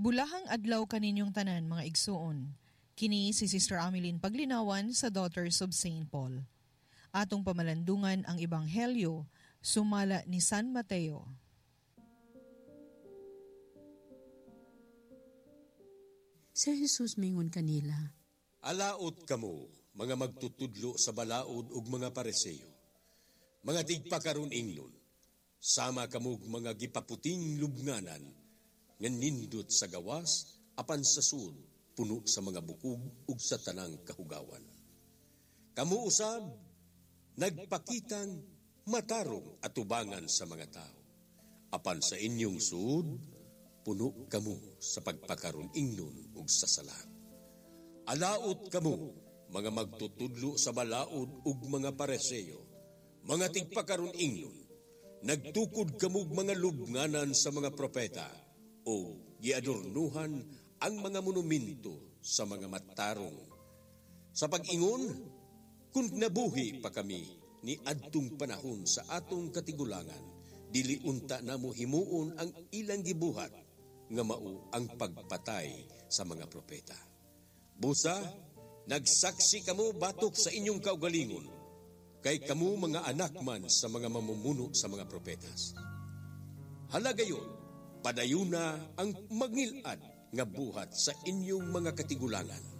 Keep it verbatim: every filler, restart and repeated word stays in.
Bulahang adlaw kaninyong tanan mga igsuon. Kini si Sister Ameline Paglinawan sa Daughters of Saint Paul. Atong pamalandungan ang Ebanghelyo, sumala ni San Mateo. Si Jesus mingon kanila, Alaot kamo, mga magtutudlo sa balaod ug mga pareseyo. Mga tigpakaron ingnon, sama kamog mga gipaputing lubnganan, nga nindot sa gawas, apan sa sud, puno sa mga bukog ug sa tanang kahugawan. Kamu usab, nagpakitang matarong at tubangan sa mga tao. Apan sa inyong sud, puno kamu sa pagpakaron ingnon ug sa sala. Alaot kamu, mga magtutudlo sa balaod ug mga pareseyo, mga tigpakaron ingnon, nagtukod kamug mga lubnganan sa mga propeta, o giadornuhan ang mga monumento sa mga matarong. Sa pag-ingon, kung nabuhi pa kami ni adtong panahon sa atong katigulangan, dili unta namo himuon ang ilang gibuhat nga mao ang pagpatay sa mga propeta. Busa, nagsaksi kamo batok sa inyong kaugalingon, kay kamo mga anak man sa mga mamumuno sa mga propetas. Halagayon, padayuna ang magngilad nga buhat sa inyong mga katigulangan.